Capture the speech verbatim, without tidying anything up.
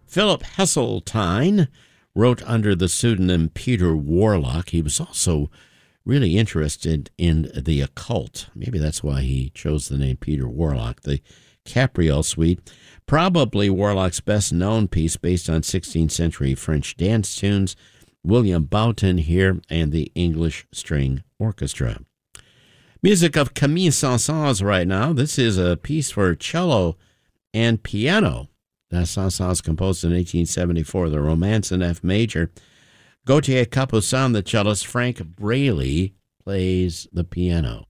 Philip Heseltine wrote under the pseudonym Peter Warlock. He was also really interested in the occult. Maybe that's why he chose the name Peter Warlock. The Capriole Suite, probably Warlock's best-known piece based on sixteenth century French dance tunes. William Boughton here and the English String Orchestra. Music of Camille Saint-Saëns right now. This is a piece for cello and piano. Saint-Saëns composed in eighteen seventy-four, the Romance in F major. Gauthier Capuçon, the cellist. Frank Braley plays the piano.